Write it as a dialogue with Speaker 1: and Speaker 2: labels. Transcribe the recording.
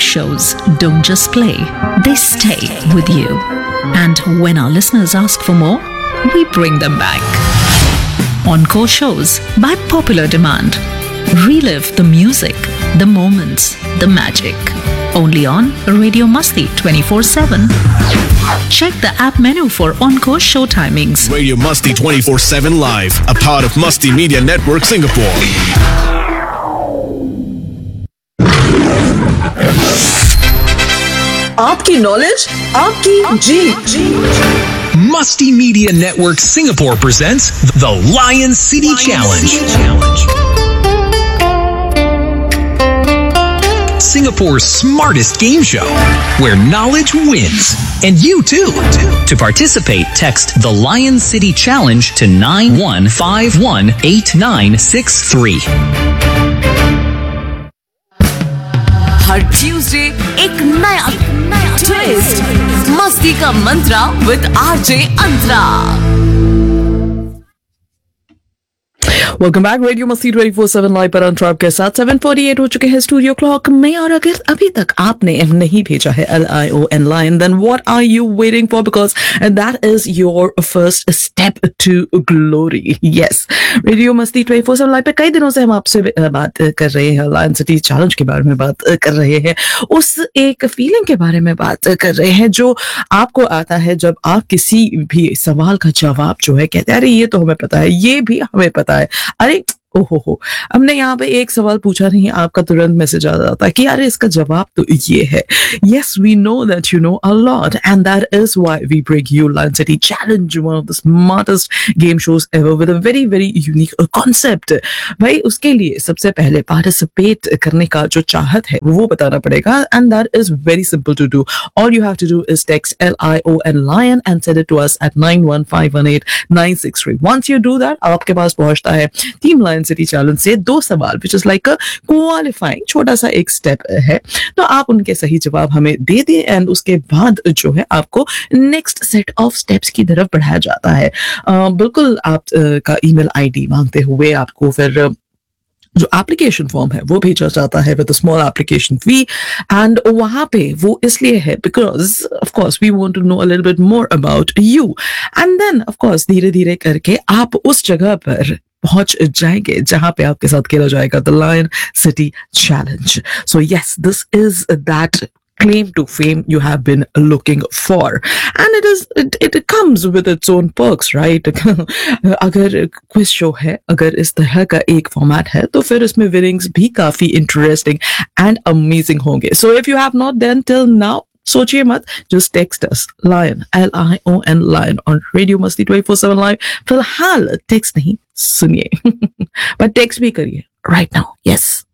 Speaker 1: shows don't just play, they stay with you. And when our listeners ask for more, we bring them back. Encore shows by popular demand. Relive the music, the moments, the magic. Only on Radio Masti 24/7. Check the app menu for Encore show timings.
Speaker 2: Radio Masti 24/7 Live, a part of Masti Media Network Singapore.
Speaker 3: आपकी knowledge, आपकी जीत।
Speaker 4: Musty Media Network Singapore presents the Lion City Challenge. Singapore's smartest game show, where knowledge wins. And you too. To participate, text the Lion City Challenge to 91518963.
Speaker 5: Her Tuesday एक नया twist, मस्ती का मंत्रा with RJ Antara.
Speaker 3: Welcome back, radio मस्ती 24/7 live पर अंतरा के साथ 7:48 हो चुके हैं स्टूडियो क्लॉक में। और अगर अभी तक आपने नहीं भेजा है LION lion, then what are you waiting for, because that is your first step to glory. Yes, radio मस्ती 24/7 लाइव पे कई दिनों से हम आपसे बात कर रहे हैं, लायन सिटी चैलेंज के बारे में बात कर रहे हैं, उस एक फीलिंग के बारे में बात कर रहे हैं जो आपको आता है जब आप किसी भी सवाल का जवाब जो है कहते हैं अरे ये तो हमें पता है, ये भी हमें पता है, अरे ओहो हमने यहाँ पे एक सवाल पूछा नहीं, आपका तुरंत मैसेज आ जाता है कि यार इसका जवाब तो ये है। Yes, we know that you know a lot, and that is why we bring you Lion City Challenge, one of the smartest game shows ever with a very very unique concept. भाई उसके लिए सबसे पहले participate करने का जो चाहत है वो बताना पड़ेगा, and that is very simple to do. All you have to do is text LION Lion and send it to us at 91518963. Once you do that, आपके पास पहुंचता है टीम लायन सिटी चैलेंज से 2 सवाल, विच इज लाइक क्वालिफाइंग, छोटा सा एक step है, तो आप उनके सही जवाब हमें दे दिए एंड उसके बाद जो है आपको नेक्स्ट सेट ऑफ स्टेप्स की तरफ बढ़ाया जाता है। बिल्कुल आप का ईमेल आईडी मांगते हुए आपको फिर जो एप्लीकेशन फॉर्म है वो भेजा जाता है with small application fee, and वहां पे वो इसलिए है because of course we want to know a little bit more about you, and then of course धीरे धीरे करके आप उस जगह पर पहुंच जाएंगे जहां पे आपके साथ खेला जाएगा the lion city challenge. So yes, this is that claim to fame you have been looking for, and it comes with its own perks, right? अगर क्विज शो है, अगर इस तरह का एक फॉर्मेट है तो फिर इसमें विनिंग्स भी काफी इंटरेस्टिंग एंड अमेजिंग होंगे। So if you have not done till now, सोचिए मत, just text us Lion LION Lion on Radio Masti 24/7 Live। फिलहाल टेक्स्ट नहीं सुनिए, पर टेक्स्ट भी करिए right now। Yes।